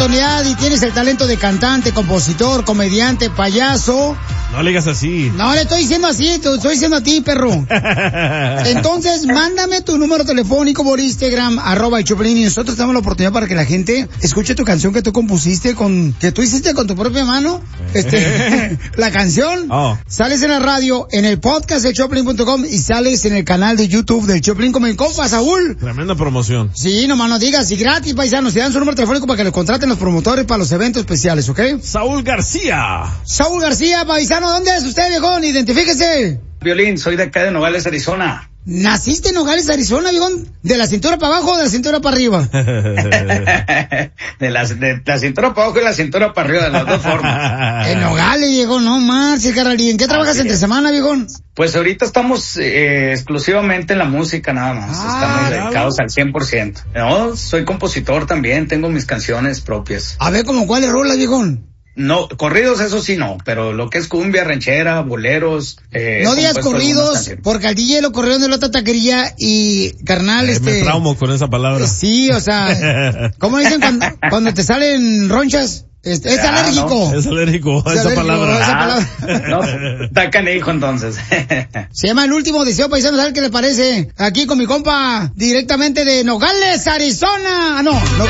oportunidad y tienes el talento de cantante, compositor, comediante, payaso. No le digas así. No, le estoy diciendo así, te estoy diciendo a ti, perro. Entonces, mándame tu número telefónico por Instagram, @el Choplin, y nosotros te damos la oportunidad para que la gente escuche tu canción que tú compusiste que tú hiciste con tu propia mano. La canción. Sales en la radio, en el podcast de Choplin.com y sales en el canal de YouTube del Choplin como el compa Saúl. Tremenda promoción. Sí, nomás no digas, y gratis, paisanos, se dan su número telefónico para que lo contraten los promotores para los eventos especiales, ¿ok? Saúl García, paisano, ¿dónde es usted, viejón? Identifíquese. Piolín, soy de acá de Nogales, Arizona. ¿Naciste en Nogales, Arizona, viejón? ¿De la cintura para abajo o de la cintura para arriba? de la cintura para abajo y la cintura para arriba, de las dos formas. En Nogales, viejón, no marches, carnal. ¿Y en qué trabajas entre semana, viejón? Pues ahorita estamos exclusivamente en la música nada más. Estamos dedicados al 100%. No, soy compositor también, tengo mis canciones propias. A ver, ¿cómo cuáles rolas, viejón? No, corridos eso sí no, pero lo que es cumbia, ranchera, boleros. No digas corridos, porque al DJ lo corrieron de la otra taquería y, carnal, Me traumo con esa palabra. Sí, o sea, ¿cómo dicen cuando te salen ronchas? Es alérgico. No, es alérgico a esa palabra. No, está canijo entonces. Se llama El Último Deseo, paisano, ¿sabes qué le parece? Aquí con mi compa, directamente de Nogales, Arizona. No,